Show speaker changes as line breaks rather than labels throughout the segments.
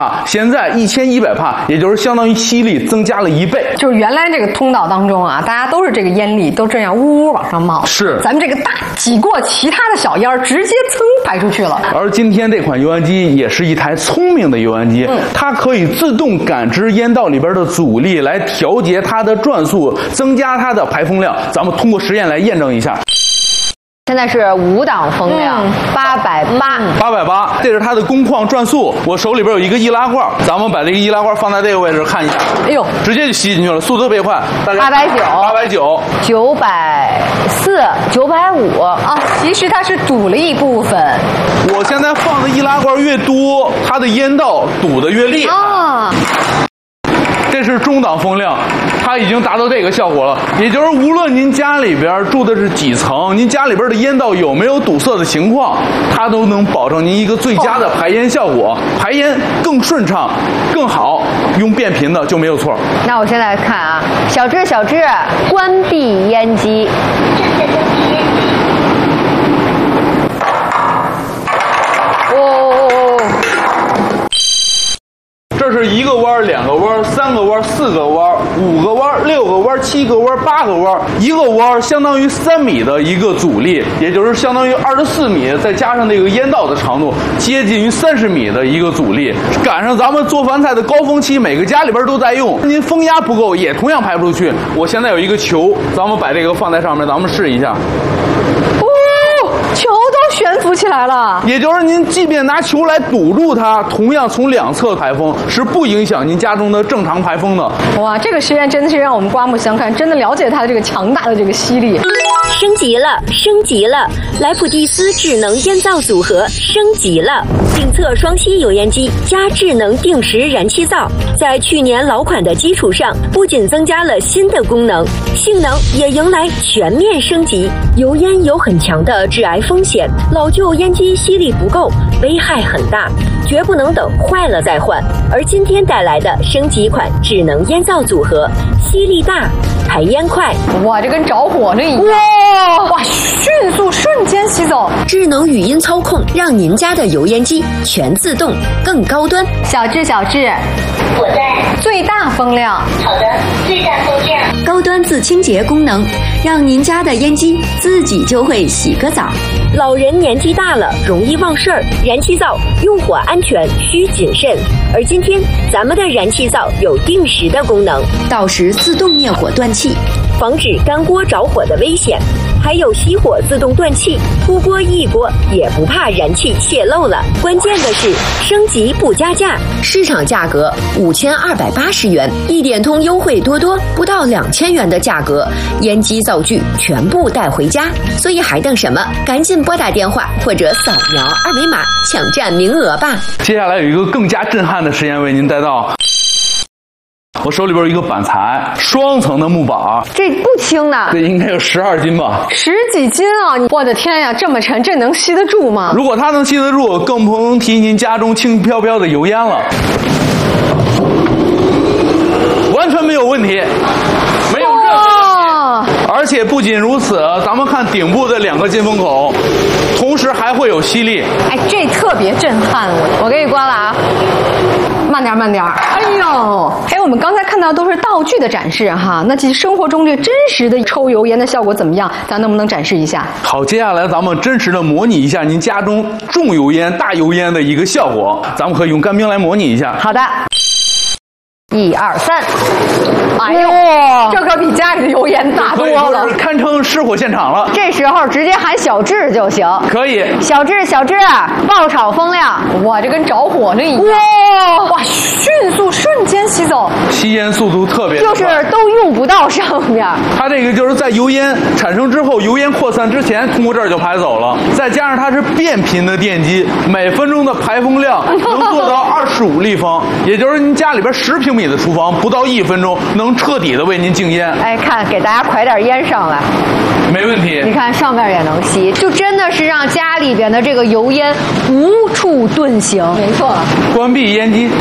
现在1100帕，也就是相当于吸力增加了1倍。
就是原来这个通道当中啊，大家都是这个烟粒都这样呜呜往上冒，
是
咱们这个大挤过其他的小烟，直接噌排出去了。
而今天这款油烟机也是一台聪明的油烟机，它可以自动感知烟道里边的阻力，来调节它的转速，增加它的排风量。咱们通过实验来验证一下。
现在是5档风量，880，
这是它的工况转速。我手里边有一个易拉罐，咱们把这个易拉罐放在这个位置看一下。
哎呦，
直接就吸进去了，速度特别快。大概
890、940、950
啊，其实它是堵了一部分。
我现在放的易拉罐越多，它的烟道堵得越厉害。这是中档风量，它已经达到这个效果了。也就是无论您家里边住的是几层，您家里边的烟道有没有堵塞的情况，它都能保证您一个最佳的排烟效果，排烟更顺畅、更好。用变频的就没有错。
那我现在看啊，小智，关闭烟机。
这是1个弯、2个弯、3个弯、4个弯、5个弯、6个弯、7个弯、8个弯。1个弯相当于3米的一个阻力，也就是相当于24米，再加上这个烟道的长度，接近于30米的一个阻力。赶上咱们做饭菜的高峰期，每个家里边都在用，您风压不够也同样排不出去。我现在有一个球，咱们把这个放在上面，咱们试一下。
球都悬浮起来了，
也就是您即便拿球来堵住它，同样从2侧排风是不影响您家中的正常排风的。
哇，这个实验真的是让我们刮目相看，真的了解它的这个强大的这个吸力。
升级了！莱普蒂斯智能烟灶组合升级了，定测双吸油烟机加智能定时燃气灶，在去年老款的基础上，不仅增加了新的功能，性能也迎来全面升级。油烟有很强的致癌风险，老旧烟机吸力不够，危害很大，绝不能等坏了再换。而今天带来的升级款智能烟灶组合，吸力大，排烟快，
哇，这跟着火了一样。哇，迅速瞬间吸走。
智能语音操控，让您家的油烟机全自动，更高端。
小智，
我在。
最大风量。
好的，最大风量。
高端自清洁功能，让您家的烟机自己就会洗个澡。老人年纪大了，容易忘事儿，燃气灶用火安全需谨慎。而今天咱们的燃气灶有定时的功能，到时自动灭火断气，防止干锅着火的危险。还有熄火自动断气，出锅一锅也不怕燃气泄漏了。关键的是升级不加价，市场价格5280元，一点通优惠多多，不到2000元的价格，烟机灶具全部带回家。所以还等什么？赶紧拨打电话或者扫描2维码抢占名额吧。
接下来有一个更加震撼的实验为您带到。我手里边有一个板材，双层的木板，
这不轻呢，
这应该有12斤吧
，10几斤啊！我的天呀，这么沉，这能吸得住吗？
如果它能吸得住，更不能提您家中轻飘飘的油烟了，完全没有问题，没有任何。而且不仅如此，咱们看顶部的2个进风口，同时还会有吸力。
哎，这特别震撼
我给你关了啊。
慢点。哎呦，我们刚才看到都是道具的展示哈，那其实生活中这真实的抽油烟的效果怎么样？咱能不能展示一下？
好，接下来咱们真实的模拟一下您家中重油烟、大油烟的一个效果，咱们可以用干冰来模拟一下。
好的，1、2、3。
哎呦，这可比家里的油烟大多了，
堪称失火现场了。
这时候直接喊小智就行。
可以。
小智，爆炒风量。
哇，这跟着火了一样。哇，迅速瞬间吸走，
吸烟速度特别快，
就是都用不到上面。
它这个就是在油烟产生之后，油烟扩散之前，通过这儿就排走了。再加上它是变频的电机，每分钟的排风量能做到25立方，也就是您家里边10平米的厨房，不到1分钟能彻底的为您静烟。
哎，看，给大家快点烟上来。
没问题。
你看上面也能吸，就真的是让家里边的这个油烟无处遁形。
没错。
关闭烟机。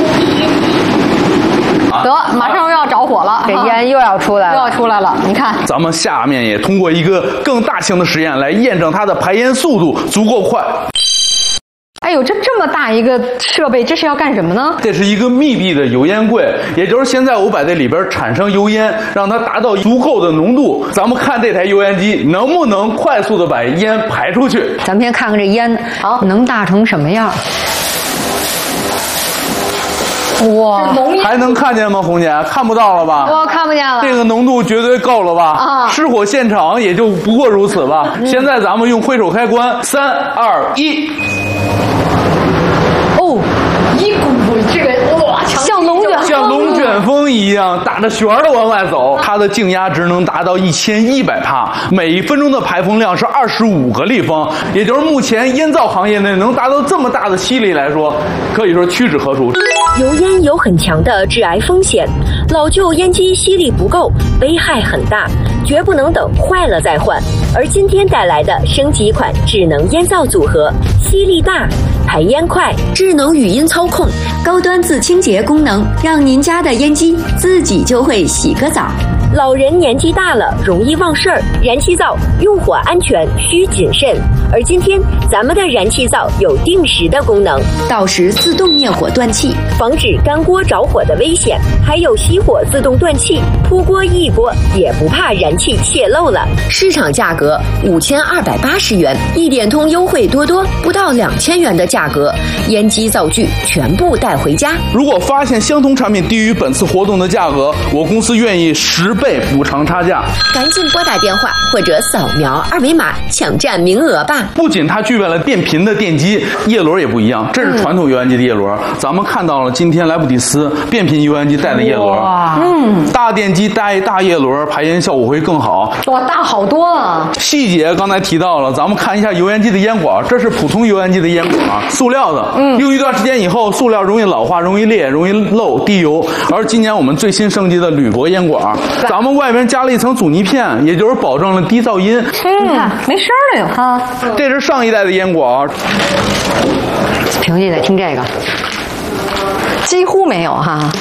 得，马上又要着火了，
这烟又要出来了，
你看。
咱们下面也通过一个更大型的实验来验证它的排烟速度足够快。
哎呦，这么大一个设备，这是要干什么呢？
这是一个密闭的油烟柜，也就是现在我把这里边产生油烟，让它达到足够的浓度。咱们看这台油烟机能不能快速的把烟排出去。
咱们先看看这烟，好，能大成什么样？哇，
还能看见吗，红姐？看不到了吧？
我看不见了。
这个浓度绝对够了吧？
啊，
失火现场也就不过如此吧。现在咱们用挥手开关，3、2、1。
哦，一股这个哇，像龙卷
风一样打着旋儿的往外走，它的静压值能达到1100帕，每分钟的排风量是25个立方，也就是目前烟造行业内能达到这么大的吸力来说，可以说屈指可数。
油烟有很强的致癌风险，老旧烟机吸力不够，危害很大，绝不能等坏了再换。而今天带来的升级款智能烟灶组合，吸力大，排烟快，智能语音操控，
高端自清洁功能，让您家的烟机自己就会洗个澡。
老人年纪大了容易忘事儿，燃气灶用火安全需谨慎。而今天咱们的燃气灶有定时的功能，
到时自动灭火断气，
防止干锅着火的危险，还有熄火自动断气，扑锅一锅也不怕燃气泄漏了。市场价格5280元，一点通优惠多多，不到2000元的价格，烟机灶具全部带回家。
如果发现相同产品低于本次活动的价格，我公司愿意10倍补偿差价。
赶紧拨打电话或者扫描2维码抢占名额吧。
不仅它具备了变频的电机，叶轮也不一样，这是传统油烟机的叶轮，咱们看到了今天莱布蒂斯变频油烟机带的叶轮，大电机带大叶轮，排烟效果会更好。
哇，大好多啊！
细节刚才提到了，咱们看一下油烟机的烟管，这是普通油烟机的烟管，塑料的，用一段时间以后，塑料容易老化、容易裂、容易漏、滴油。而今年我们最新升级的铝箔烟管，咱们外边加了一层阻尼片，也就是保证了低噪音。
你看没声了有哈。
这是上一代的烟管，
平时也在听这个，
几乎没有哈。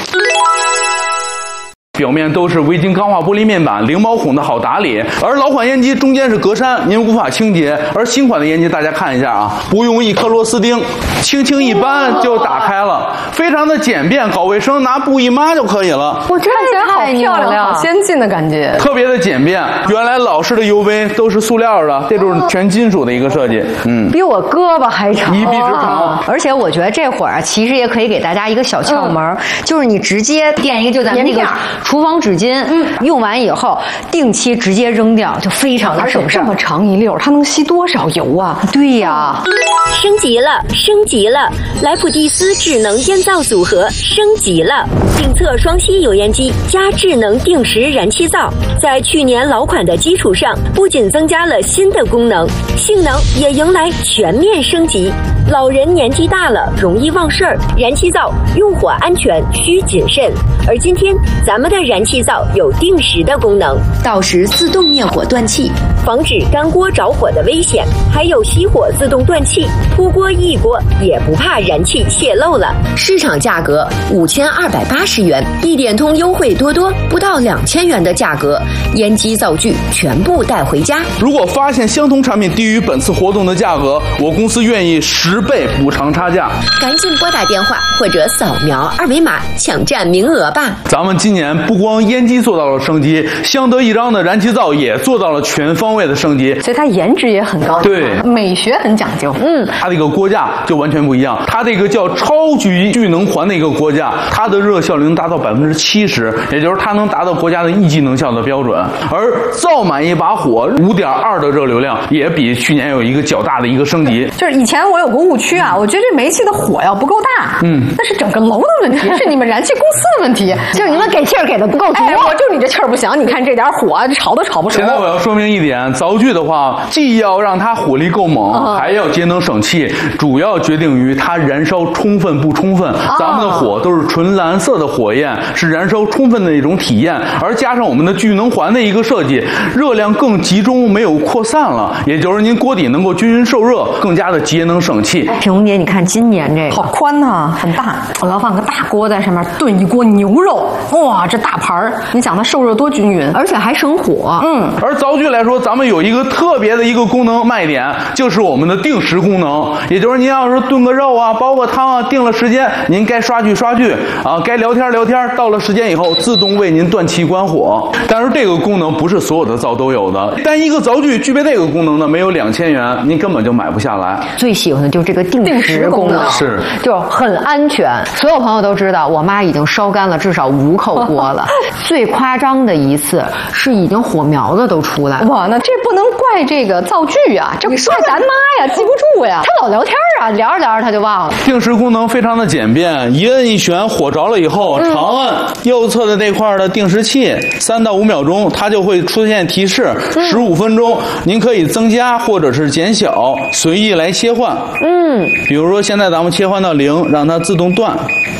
表面都是微晶钢化玻璃面板，零毛孔的好打理。而老款烟机中间是格栅，您无法清洁。而新款的烟机大家看一下啊，不用一颗螺丝钉，轻轻一扳就打开了，非常的简便，搞卫生拿布一抹就可以了。
我看起来好漂亮，好先进的感觉，
特别的简便。原来老式的 UV 都是塑料的，这就是全金属的一个设计。
比我胳膊还长，
一臂之长。
而且我觉得这会儿其实也可以给大家一个小窍门，就是你直接垫一个，就咱们那个厨房纸巾，用完以后定期直接扔掉，就非常的省事。
这么长一溜，它能吸多少油啊？
对呀，
升级了，升级了！莱普蒂斯智能烟灶组合升级了，定测双吸油烟机加智能定时燃气灶，在去年老款的基础上，不仅增加了新的功能，性能也迎来全面升级。老人年纪大了容易忘事儿，燃气灶用火安全需谨慎。而今天咱们的燃气灶有定时的功能，
到时自动灭火断气，
防止干锅着火的危险，还有熄火自动断气，扑锅一锅也不怕燃气泄漏了。市场价格5280元，一点通优惠多多，不到2000元的价格，烟机灶具全部带回家。
如果发现相同产品低于本次活动的价格，我公司愿意10倍补偿差价。
赶紧拨打电话或者扫描2维码抢占名额吧。
咱们今年不光烟机做到了升级，相得益彰的燃气灶也做到了全方位的升级，
所以它颜值也很高，
对，
美学很讲究。
它的一个锅架就完全不一样，它这个叫超级聚能环的一个锅架，它的热效率能达到70%，也就是它能达到国家的1级能效的标准。而灶满一把火5.2的热流量，也比去年有一个较大的一个升级。
就是以前我有个误区啊，我觉得这煤气的火要不够大，那是整个楼的问题，是你们燃气公司的问题，
就是你们给气儿给的不够足。
我就你这气儿不行，你看这点火炒都炒不熟。
现在我要说明一点，灶具的话，既要让它火力够猛，还要节能省气，主要决定于它燃烧充分不充分。咱们的火都是纯蓝色的火焰，是燃烧充分的一种体验，而加上我们的聚能环的一个设计，热量更集中，没有扩散了，也就是您锅底能够均匀受热，更加的节能省气。
品红姐，你看今年这个
好宽呐，很大。我要放个大锅在上面炖一锅牛肉，哇，这大盘儿，你想它受热多均匀，
而且还省火。
而灶具来说，咱们有一个特别的一个功能卖点，就是我们的定时功能，也就是您要是炖个肉啊，煲个汤啊，定了时间，您该刷剧刷剧啊，该聊天聊天，到了时间以后自动为您断气关火。但是这个功能不是所有的灶都有的，但一个灶具具备这个功能呢，没有2000元，您根本就买不下来。
最喜欢的就是这个定时功能，
是
就很安全。所有朋友都知道，我妈已经烧干了至少5口锅了。最夸张的一次是已经火苗子都出来了。
哇，那这不能怪这个灶具啊，这怪咱妈呀，记不住呀，她老聊天啊，聊着聊着她就忘了。
定时功能非常的简便，一摁一选，火着了以后，长按右侧的这块的定时器，3到5秒钟，它就会出现提示，15分钟，您可以增加或者是减小，随意来切换。比如说现在咱们切换到0，让它自动断。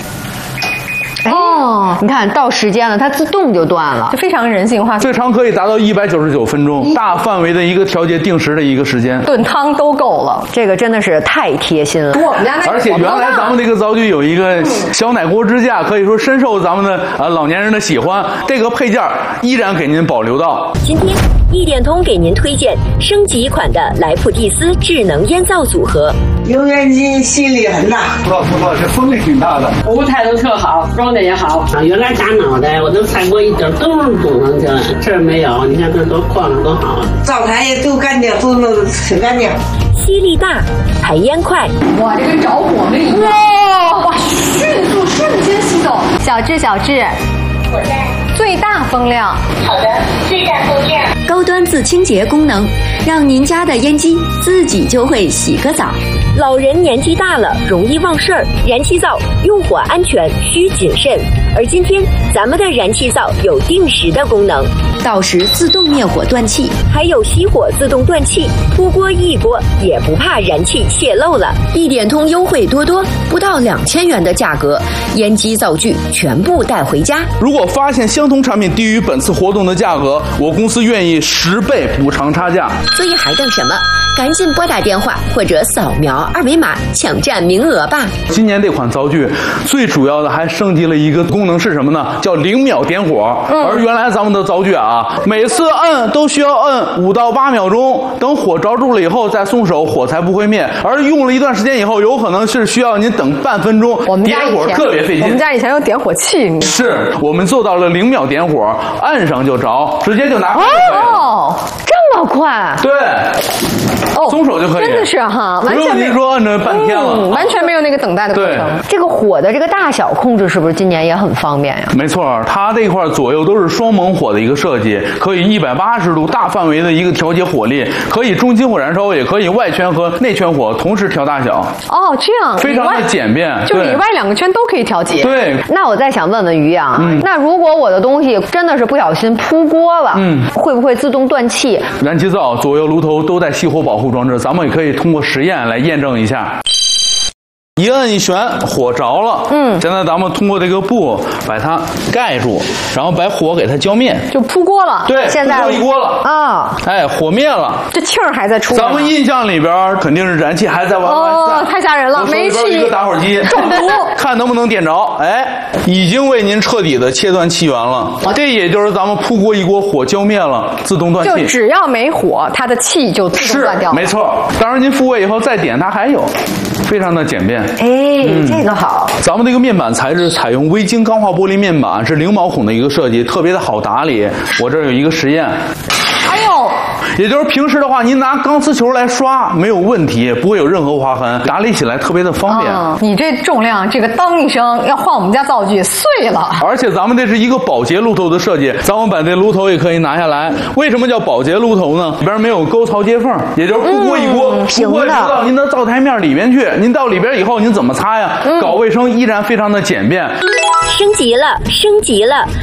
哦，你看到时间了，它自动就断了，
就非常人性化，
最长可以达到199分钟，大范围的一个调节定时的一个时间，
炖汤都够了。
这个真的是太贴心了。
我们家那
而且原来咱们这个灶具有一个小奶锅支架，可以说深受咱们的老年人的喜欢，这个配件依然给您保留到。
今天一点通给您推荐升级款的莱普蒂斯智能烟灶组合。
油烟机吸力很大，
不知道这风力挺大的，
服务态度特好，装的也好。原来打脑袋我都踩过一点都是堵上去了，这儿没有，你看这多晃着多好啊！
灶台也都干净，都弄挺干净。
吸力大，排烟快。
哇，这跟着火了一样！哇，迅速瞬间吸走。小智，
我在。
最大风量。
好的，最大风量。
高端自清洁功能，让您家的烟机自己就会洗个澡。
老人年纪大了，容易忘事儿，燃气灶用火安全需谨慎。而今天咱们的燃气灶有定时的功能，
到时自动灭火断气，
还有熄火自动断气，出锅一锅也不怕燃气泄漏了。一点通优惠多多，不到2000元的价格，烟机灶具全部带回家。
如果发现相同产品低于本次活动的价格，我公司愿意10倍补偿差价。
所以还等什么？赶紧拨打电话或者扫描2维码抢占名额吧。
今年这款灶具最主要的还升级了一个功能是什么呢？叫0秒点火。而原来咱们的灶具啊，每次摁都需要摁5到8秒钟，等火着住了以后再松手，火才不会灭。而用了一段时间以后，有可能是需要您等半分钟，点火特别费劲。
我们家以前有点火器，
是我们做到了0秒点火，按上就着，直接就拿回来了。
哦，这么快？
对。松手就可以，
真的是哈，
完全没您说摁着半天了，
完全没有那个等待的过程。
这个火的这个大小控制是不是今年也很方便呀？
没错，它这块左右都是双猛火的一个设计，可以180度大范围的一个调节火力，可以中心火燃烧，也可以外圈和内圈火同时调大小。
哦，这样
非常的简便，
就里外2个圈都可以调节。
对。
那我再想问问于洋，那如果我的东西真的是不小心扑锅了，会不会自动断气？
燃气灶左右炉头都带熄火保护装置，咱们也可以通过实验来验证一下。一摁一旋，火着了。现在咱们通过这个布把它盖住，然后把火给它浇灭，
就扑锅了。
对，
现在
扑一锅了
啊！
哎，火灭了，
这气儿还在出。
咱们印象里边肯定是燃气还在往外散，
太吓人了！煤气
一个打火机
中毒，
看能不能点着。哎，已经为您彻底的切断气源了。这也就是咱们扑锅一锅，火浇灭了，自动断气。
就只要没火，它的气就自动断掉了。
没错。当然您复位以后再点，它还有，非常的简便。
哎，这个好。
咱们这个面板材质采用微晶钢化玻璃面板，是0毛孔的一个设计，特别的好打理。我这儿有一个实验。
哎呦，
也就是平时的话，您拿钢丝球来刷没有问题，不会有任何划痕，打理起来特别的方便。
你这重量，这个当一声要换我们家灶具碎了。
而且咱们这是一个保洁炉头的设计，咱们把这炉头也可以拿下来。为什么叫保洁炉头呢？里边没有沟槽接缝，也就是不锅一锅，不会流到您的灶台面里面去。您到里边以后，您怎么擦呀？搞卫生依然非常的简便。
升级了，升级了！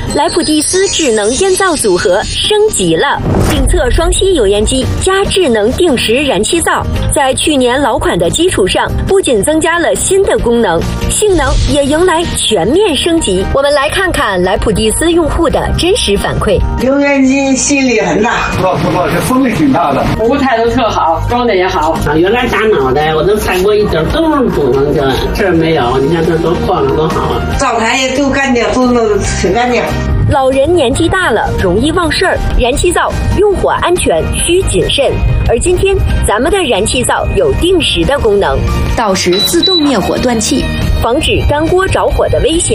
莱普蒂斯智能烟灶组合升级了，定测双吸油烟机加智能定时燃气灶，在去年老款的基础上，不仅增加了新的功能，性能也迎来全面升级。我们来看看莱普蒂斯用户的真实反馈。
油烟机吸力很大，
不错，这风力挺大的，
服务态度特好，装的也好。原来打脑袋，我都踩过一点都是堵上去了，这没有，你看这多晃了多好啊！
灶台也都干净，都弄得挺干净。
老人年纪大了，容易忘事儿，燃气灶用火安全需谨慎。而今天咱们的燃气灶有定时的功能，
到时自动灭火断气，
防止干锅着火的危险。